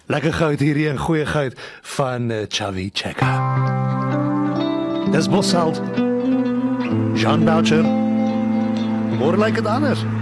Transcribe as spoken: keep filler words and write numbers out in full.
Lekker goud hierdie en goeie goud van uh, Chavi Cheka. Dis Bosheld. Jean Boucher. Môre lyk dit anders.